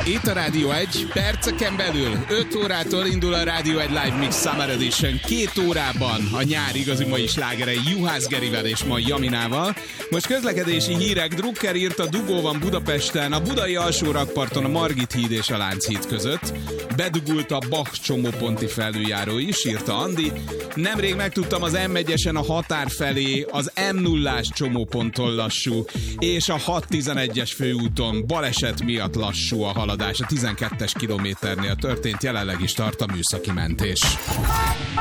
Itt a Rádió 1, perceken belül 5 órától indul a Rádió 1 Live Mix Summer Edition. 2 órában a nyár igazi mai slágerei Juhász Gerivel és mai Jaminával. Most közlekedési hírek. Drucker írt, a dugó van Budapesten, a budai alsó rakparton a Margit híd és a Lánchíd között. Bedugult a Bach csomóponti felüljáró is, írta Andi. Nemrég megtudtam, az M1-esen a határ felé az M0-ás csomóponttól lassú, és a 611-es főúton baleset miatt lassú a haladás. A 12-es kilométernél történt, jelenleg is tart a műszaki mentés.